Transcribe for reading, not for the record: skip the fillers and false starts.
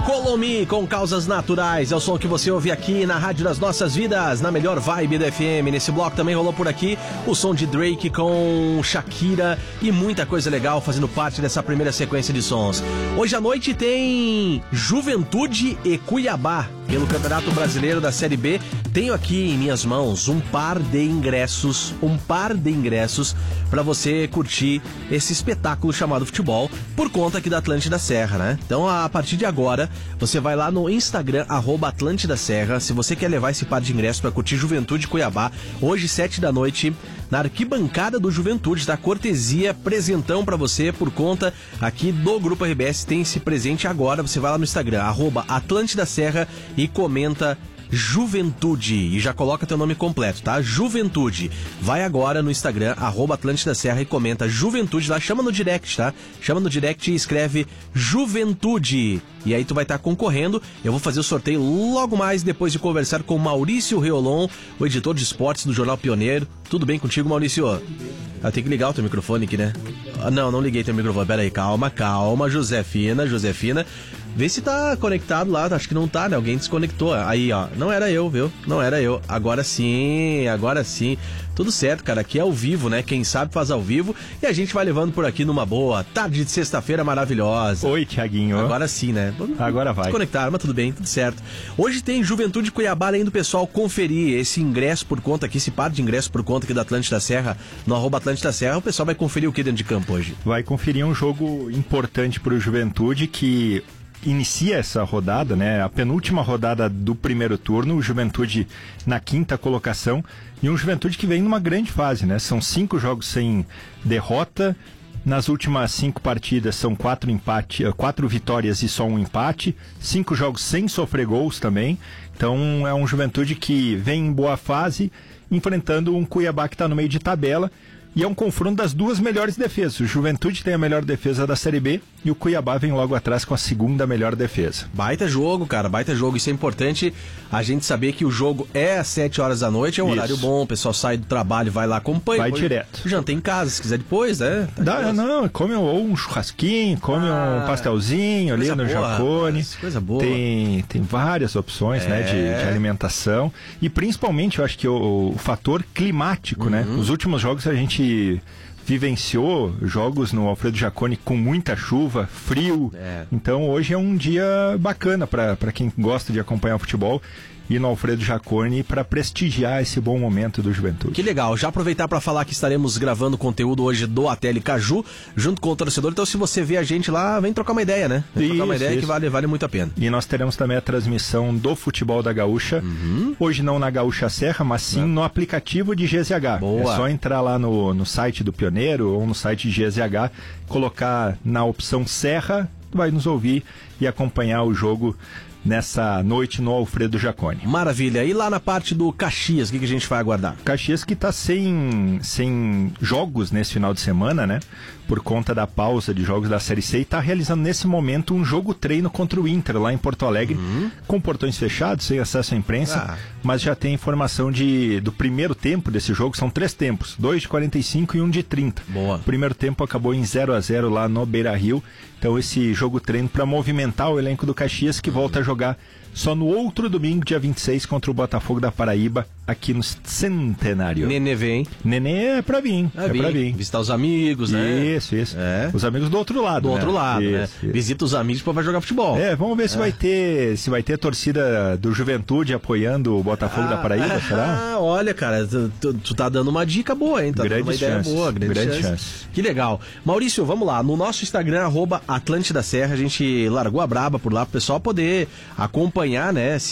Follow Me com Causas Naturais, é o som que você ouve aqui na Rádio das Nossas Vidas, na melhor vibe do FM. Nesse bloco também rolou por aqui o som de Drake com Shakira e muita coisa legal fazendo parte dessa primeira sequência de sons. Hoje à noite tem Juventude e Cuiabá pelo Campeonato Brasileiro da Série B. Tenho aqui em minhas mãos um par de ingressos para você curtir esse espetáculo chamado futebol por conta aqui da Atlântida Serra, né? Então, a partir de agora, você vai lá no Instagram, @Atlântida Serra, se você quer levar esse par de ingressos para curtir Juventude Cuiabá, hoje, 7 da noite, na arquibancada do Juventude, tá? Cortesia, presentão para você por conta aqui do Grupo RBS, tem esse presente agora. Você vai lá no Instagram, @Atlântida Serra e comenta Juventude e já coloca teu nome completo, tá? Juventude. Vai agora no Instagram, @Atlântida Serra e comenta Juventude lá, chama no direct, tá? Chama no direct e escreve Juventude. E aí tu vai estar concorrendo. Eu vou fazer o sorteio logo mais depois de conversar com Maurício Reolon, o editor de esportes do Jornal Pioneiro. Tudo bem contigo, Maurício? Eu tenho que ligar o teu microfone aqui, né? Não liguei teu microfone. Pera aí, calma, Josefina. Vê se tá conectado lá, acho que não tá, né? Alguém desconectou. Aí, ó, não era eu, viu? Não era eu. Agora sim. Tudo certo, cara, aqui é ao vivo, né? Quem sabe faz ao vivo. E a gente vai levando por aqui numa boa tarde de sexta-feira maravilhosa. Oi, Thiaguinho. Agora sim, né? Agora vai. Desconectaram, mas tudo bem, tudo certo. Hoje tem Juventude Cuiabá, além do pessoal conferir esse ingresso por conta aqui, esse par de ingresso por conta aqui da Atlântida Serra, no @Atlântida Serra. O pessoal vai conferir o que dentro de campo hoje? Vai conferir um jogo importante pro Juventude que inicia essa rodada, né? A penúltima rodada do primeiro turno, o Juventude na 5ª colocação, e um Juventude que vem numa grande fase, né? São 5 jogos sem derrota, nas últimas 5 partidas são 4 vitórias e só um empate, 5 jogos sem sofrer gols também, então é um Juventude que vem em boa fase, enfrentando um Cuiabá que está no meio de tabela. E é um confronto das duas melhores defesas. O Juventude tem a melhor defesa da Série B e o Cuiabá vem logo atrás com a segunda melhor defesa. Baita jogo, cara, baita jogo. Isso é importante a gente saber que o jogo é às 7 horas da noite, é um horário bom, o pessoal sai do trabalho, vai lá, acompanha. Vai direto. Janta em casa, se quiser depois, né? Come um churrasquinho, come um pastelzinho ali no Jacone. Coisa boa. Tem várias opções, né, de alimentação. E principalmente, eu acho que o fator climático, né? Os últimos jogos a gente vivenciou jogos no Alfredo Jaconi com muita chuva, frio. Então hoje é um dia bacana para quem gosta de acompanhar o futebol e no Alfredo Jaconi para prestigiar esse bom momento do Juventude. Que legal, já aproveitar para falar que estaremos gravando conteúdo hoje do Ateli Caju, junto com o torcedor, então se você vê a gente lá, vem trocar uma ideia, né? Trocar uma ideia que vale muito a pena. E nós teremos também a transmissão do futebol da Gaúcha, hoje não na Gaúcha Serra, mas sim no aplicativo de GZH. Boa. É só entrar lá no site do Pioneiro ou no site de GZH, colocar na opção Serra, vai nos ouvir e acompanhar o jogo nessa noite no Alfredo Jaconi. Maravilha. E lá na parte do Caxias, o que a gente vai aguardar? Caxias que está sem jogos nesse final de semana, né? Por conta da pausa de jogos da Série C, e está realizando nesse momento um jogo-treino contra o Inter lá em Porto Alegre, com portões fechados, sem acesso à imprensa, mas já tem informação do primeiro tempo desse jogo. São 3 tempos, 2 de 45 e 1 de 30. Boa. O primeiro tempo acabou em 0-0 lá no Beira-Rio, então esse jogo-treino para movimentar o elenco do Caxias, que volta a jogar só no outro domingo, dia 26, contra o Botafogo da Paraíba, aqui no Centenário. Nenê vem. Nenê é pra vir. Pra vir. Visitar os amigos, né? Isso. Os amigos do outro lado. Né? Visita os amigos pra vai jogar futebol. Vamos ver se vai ter torcida do Juventude apoiando o Botafogo da Paraíba, será? Olha, cara, tu tá dando uma dica boa, hein? Tá dando uma ideia boa. Grande chance. Que legal. Maurício, vamos lá. No nosso Instagram, @Atlântida Serra, a gente largou a braba por lá pro pessoal poder acompanhar, né,